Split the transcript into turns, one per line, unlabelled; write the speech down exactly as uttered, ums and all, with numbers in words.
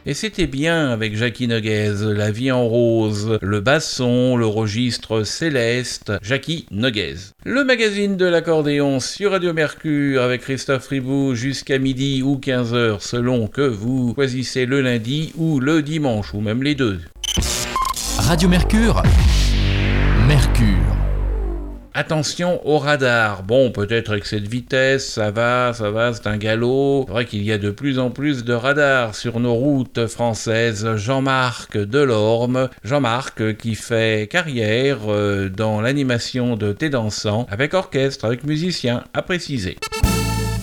Et c'était bien avec Jacky Noguez, La vie en rose, le basson, le registre céleste, Jacky Noguez. Le magazine de l'accordéon sur Radio Mercure avec Christophe Ribou jusqu'à midi ou quinze heures selon que vous choisissez le lundi ou le dimanche ou même les deux.
Radio Mercure, Mercure.
Attention au radar. Bon, peut-être excès de vitesse, ça va, ça va, c'est un galop. C'est vrai qu'il y a de plus en plus de radars sur nos routes françaises. Jean-Marc Delorme, Jean-Marc qui fait carrière dans l'animation de Thé dansant avec orchestre, avec musiciens, à préciser.